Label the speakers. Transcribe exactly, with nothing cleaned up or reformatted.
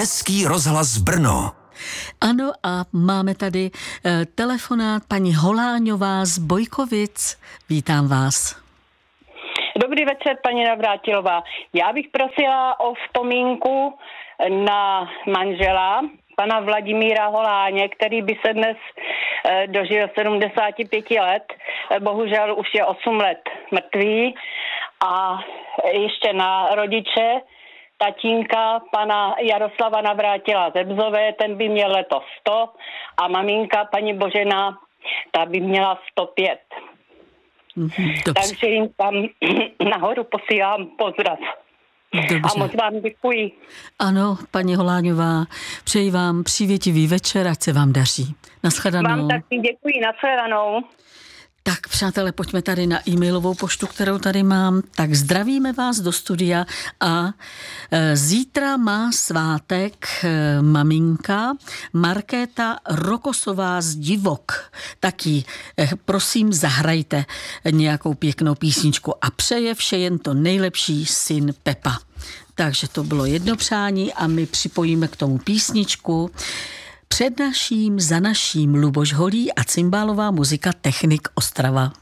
Speaker 1: Český rozhlas Brno.
Speaker 2: Ano, a máme tady e, telefonát paní Holáňová z Bojkovic. Vítám vás.
Speaker 3: Dobrý večer, paní Navrátilová. Já bych prosila o vzpomínku na manžela, pana Vladimíra Holáně, který by se dnes e, dožil sedmdesáti pěti let. E, bohužel už je osm let mrtvý. A ještě na rodiče, tatínka pana Jaroslava Navrátila ze Bzové, ten by měl letos sto a maminka paní Božena, ta by měla sto pět.
Speaker 2: Dobře.
Speaker 3: Takže jim tam nahoru posílám pozdrav.
Speaker 2: Dobře.
Speaker 3: A moc vám děkuji.
Speaker 2: Ano, paní Holáňová, přeji vám přívětivý večer, ať se vám daří. Naschledanou.
Speaker 3: Vám taky děkuji, nashledanou.
Speaker 2: Tak přátelé, pojďme tady na e-mailovou poštu, kterou tady mám. Tak zdravíme vás do studia a e, zítra má svátek e, maminka Markéta Rokosová z Divok. Taky e, prosím zahrajte nějakou pěknou písničku a přeje vše jen to nejlepší syn Pepa. Takže to bylo jedno přání a my připojíme k tomu písničku. Před naším, za naším Luboš Holý a cymbálová muzika Technik Ostrava.